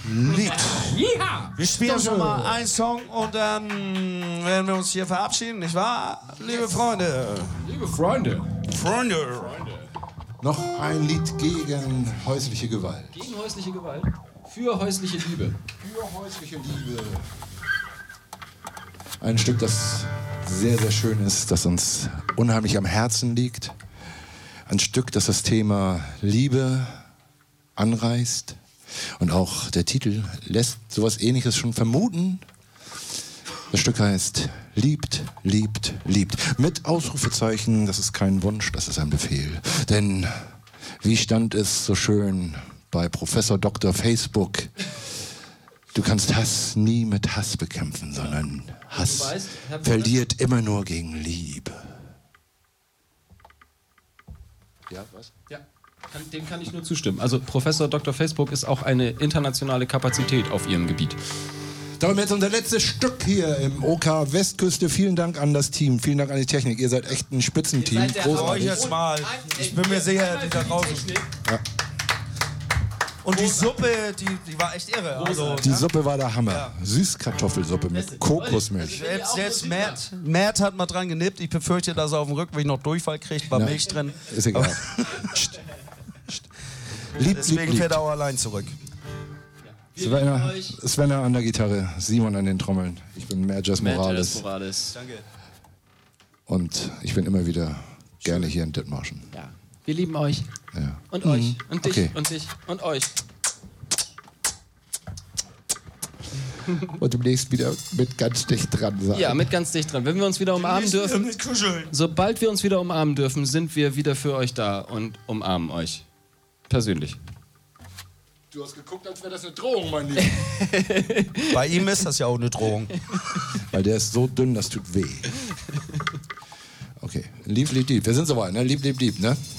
liebt. Ja! Wir spielen schon mal einen Song und dann werden wir uns hier verabschieden, nicht wahr? Liebe Freunde. Liebe Freunde. Freunde. Noch ein Lied gegen häusliche Gewalt. Gegen häusliche Gewalt. Für häusliche Liebe. Für häusliche Liebe. Ein Stück, das sehr, sehr schön ist, das uns unheimlich am Herzen liegt. Ein Stück, das das Thema Liebe anreißt. Und auch der Titel lässt sowas Ähnliches schon vermuten. Das Stück heißt Liebt, liebt, liebt. Mit Ausrufezeichen, das ist kein Wunsch, das ist ein Befehl. Denn wie stand es so schön bei Professor Dr. Facebook? Du kannst Hass nie mit Hass bekämpfen, sondern Hass verliert immer nur gegen Liebe. Ja, was? Ja. Dem kann ich nur zustimmen. Also Professor Dr. Facebook ist auch eine internationale Kapazität auf ihrem Gebiet. Darum jetzt unser letztes Stück hier im OK Westküste. Vielen Dank an das Team, vielen Dank an die Technik. Ihr seid echt ein Spitzenteam. Euch jetzt mal. Ich bin mir sicher, die da draußen. Ja. Und die Suppe, die war echt irre. Also, die Suppe war der Hammer. Ja. Süßkartoffelsuppe mit Kokosmilch. Selbst Matt hat mal dran genippt. Ich befürchte, dass er auf dem Rückweg noch Durchfall kriegt. War Milch drin. Ist egal. Deswegen fährt er auch allein zurück. Svenna an der Gitarre, Simon an den Trommeln. Ich bin Merjas Morales. Danke. Und ich bin immer wieder gerne hier in Dithmarschen. Ja. Wir lieben euch. Ja. Und euch. Und dich. Okay. Und dich. Und euch. Und demnächst wieder mit ganz dicht dran sein. Ja, mit ganz dicht dran. Wenn wir uns wieder umarmen dürfen, sobald wir uns wieder umarmen dürfen, sind wir wieder für euch da und umarmen euch. Persönlich. Du hast geguckt, als wäre das eine Drohung, mein Lieber. Bei ihm ist das ja auch eine Drohung. Weil der ist so dünn, das tut weh. Okay, lieb, lieb, lieb. Wir sind soweit, ne? Lieb, lieb, lieb, ne?